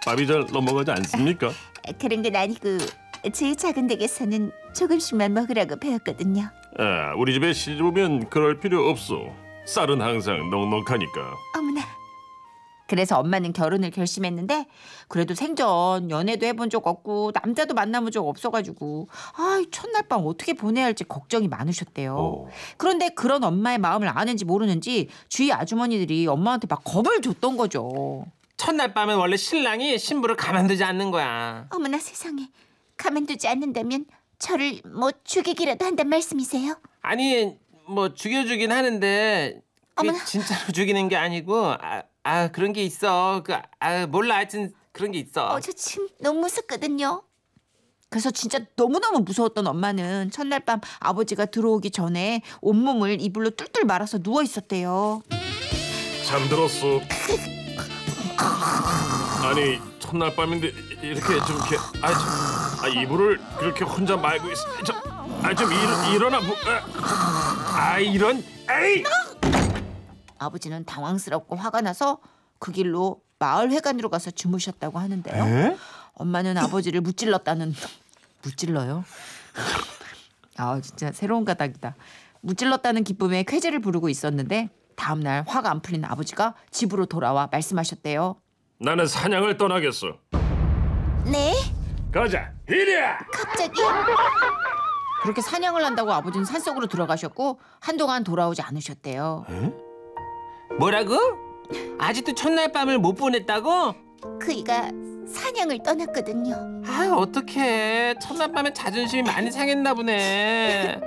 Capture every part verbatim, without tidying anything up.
밥이 잘 넘어가지 않습니까? 그런 건 아니고 제 작은 댁에서는 조금씩만 먹으라고 배웠거든요. 아, 우리 집에 시집 오면 그럴 필요 없어. 쌀은 항상 넉넉하니까. 어머나. 그래서 엄마는 결혼을 결심했는데 그래도 생전 연애도 해본 적 없고 남자도 만나본 적 없어가지고 아, 첫날 밤 어떻게 보내야 할지 걱정이 많으셨대요. 오. 그런데 그런 엄마의 마음을 아는지 모르는지 주위 아주머니들이 엄마한테 막 겁을 줬던 거죠. 첫날 밤엔 원래 신랑이 신부를 가만두지 않는 거야. 어머나 세상에. 가만두지 않는다면 저를 뭐 죽이기라도 한단 말씀이세요? 아니 뭐 죽여주긴 하는데 그게 어머나. 진짜로 죽이는 게 아니고 아, 아 그런 게 있어. 그 아 몰라 하여튼 그런 게 있어. 어, 저 지금 너무 무섭거든요. 그래서 진짜 너무너무 무서웠던 엄마는 첫날 밤 아버지가 들어오기 전에 온몸을 이불로 뚫뚫 말아서 누워 있었대요. 잠들었어. 아니 첫날 밤인데 이렇게 좀 이렇게 아, 좀, 아 이불을 그렇게 혼자 말고 있어. 아좀 일어나. 보, 아, 아 이런. 에이. 아버지는 당황스럽고 화가 나서 그 길로 마을 회관으로 가서 주무셨다고 하는데요. 에? 엄마는 아버지를 무찔렀다는 무찔러요? 아 진짜 새로운 가닥이다. 무찔렀다는 기쁨에 쾌재를 부르고 있었는데 다음 날 화가 안 풀린 아버지가 집으로 돌아와 말씀하셨대요. 나는 사냥을 떠나겠어. 네? 가자. 이리야. 갑자기? 그렇게 사냥을 한다고 아버지는 산속으로 들어가셨고 한동안 돌아오지 않으셨대요. 뭐라고? 아직도 첫날 밤을 못 보냈다고? 그이가 사냥을 떠났거든요. 아 어떡해. 첫날 밤에 자존심이 많이 상했나 보네.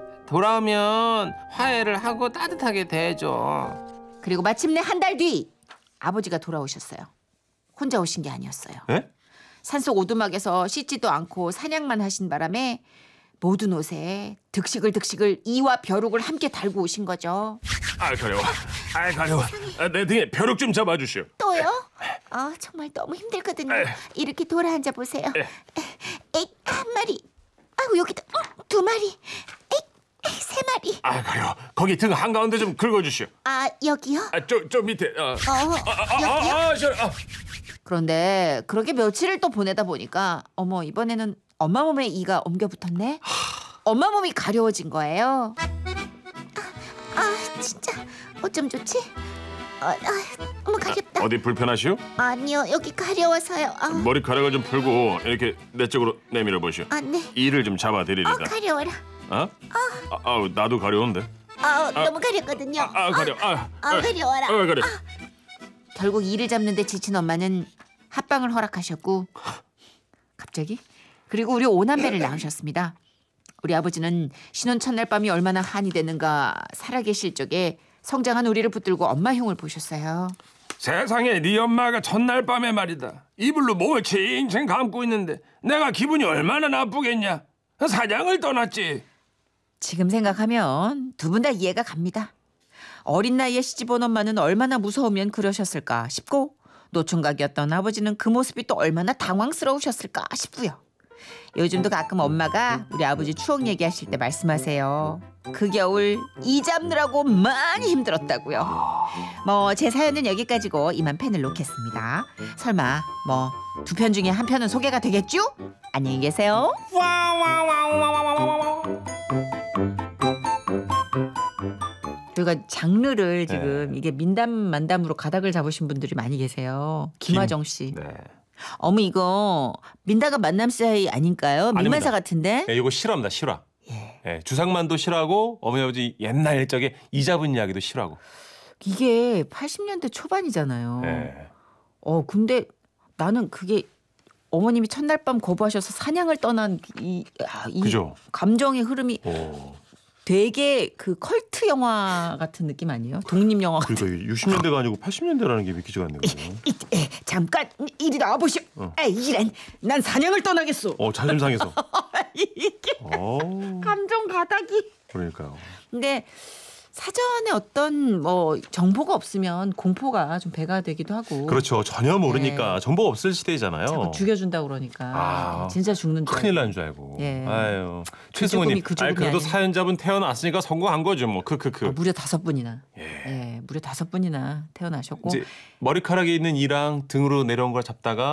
돌아오면 화해를 하고 따뜻하게 대해줘. 그리고 마침내 한 달 뒤 아버지가 돌아오셨어요. 혼자 오신 게 아니었어요. 에? 산속 오두막에서 씻지도 않고 사냥만 하신 바람에 모든 옷에 득식을 득식을 이와 벼룩을 함께 달고 오신 거죠. 아 가려워. 아 가려워. 아, 내 등에 벼룩 좀 잡아주시오. 또요? 아 정말 너무 힘들거든요. 에. 이렇게 돌아앉아 보세요. 에. 에이 한 마리. 아이고 여기도 어, 두 마리. 에이 에이, 세 마리. 아 가려워. 거기 등 한가운데 좀 긁어주시오. 아 여기요? 아저 저 밑에. 어. 어 아, 여기요? 아, 아, 저, 아. 그런데 그렇게 며칠을 또 보내다 보니까 어머 이번에는 엄마 몸에 이가 옮겨 붙었네. 엄마 몸이 가려워진 거예요. 아, 아 진짜 어쩜 좋지? 아, 아, 어머 가렵다. 어디 불편하시오? 아니요 여기 가려워서요. 아, 머리카락을 좀 풀고 이렇게 내 쪽으로 내밀어 보시오. 아 네. 이를 좀 잡아드리리다. 아 가려워라. 어? 아, 아우 나도 가려운데. 아, 너무 가렵거든요. 아, 아 가려. 아, 아, 가려워라. 아, 가려. 결국 이를 잡는데 지친 엄마는 합방을 허락하셨고 갑자기 그리고 우리 오남매를 낳으셨습니다. 우리 아버지는 신혼 첫날 밤이 얼마나 한이 됐는가 살아계실 적에 성장한 우리를 붙들고 엄마 흉을 보셨어요. 세상에 네 엄마가 첫날 밤에 말이다. 이불로 몸을 칭칭 감고 있는데 내가 기분이 얼마나 나쁘겠냐. 사냥을 떠났지. 지금 생각하면 두 분 다 이해가 갑니다. 어린 나이에 시집 온 엄마는 얼마나 무서우면 그러셨을까 싶고 노총각이었던 아버지는 그 모습이 또 얼마나 당황스러우셨을까 싶고요. 요즘도 가끔 엄마가 우리 아버지 추억 얘기하실 때 말씀하세요. 그 겨울 이 잡느라고 많이 힘들었다고요. 뭐 제 사연은 여기까지고 이만 펜을 놓겠습니다. 설마 뭐 두 편 중에 한 편은 소개가 되겠죠? 안녕히 계세요. 저희가 장르를 지금 네. 이게 민담 만담으로 가닥을 잡으신 분들이 많이 계세요. 김하정 씨. 네. 어머 이거 민다가 만남 사이 아닌가요? 아닙니다. 민만사 같은데? 예, 이거 실화입니다. 실화. 예. 예, 주상만도 실화고 어머니 아버지 옛날 옛적에 이잡은 이야기도 실화고. 이게 팔십 년대 초반이잖아요. 예. 어 근데 나는 그게 어머님이 첫날 밤 거부하셔서 사냥을 떠난 이, 아, 이 그죠? 감정의 흐름이 오. 되게 그 컬트 영화 같은 느낌 아니에요? 독립 영화 같은. 그러니까 이게 육십 년대가 아니고 팔십 년대라는 게 믿기지가 않네요. 이, 에, 잠깐 이리 나와보시오. 어. 아, 이란 난 사냥을 떠나겠소. 어, 자존심 상해서. 이게 어. 감정 가닥이. 그러니까요. 근데 사전에 어떤 뭐 정보가 없으면 공포가 좀 배가 되기도 하고. 그렇죠. 전혀 모르니까 네. 정보가 없을 시대잖아요. 자꾸 죽여준다 그러니까 아, 진짜 죽는 줄. 큰일 난 줄 알고. 예. 아유. 죽음이 최승우님. 그 죽음이 아이 그래도 아니에요. 사연자분 태어났으니까 성공한 거죠. 뭐 크크크. 아, 무려 다섯 분이나. 예. 예, 무려 다섯 분이나 태어나셨고. 이제 머리카락에 있는 이랑 등으로 내려온 걸 잡다가